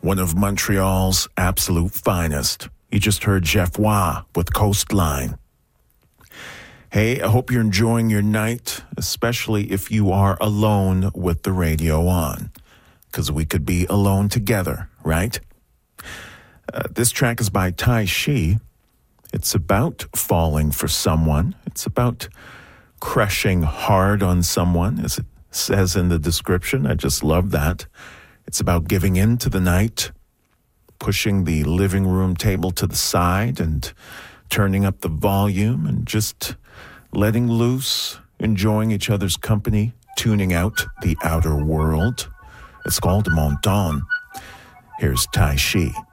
one of Montreal's absolute finest. You just heard Jeff Wah with Coastline. Hey, I hope you're enjoying your night, especially if you are alone with the radio on, because we could be alone together, right? This track is by Tai Shi. It's about falling for someone. It's about crushing hard on someone, as it says in the description. I just love that. It's about giving in to the night, pushing the living room table to the side and turning up the volume and just letting loose, enjoying each other's company, tuning out the outer world. It's called Monton. Here's Tai Shi.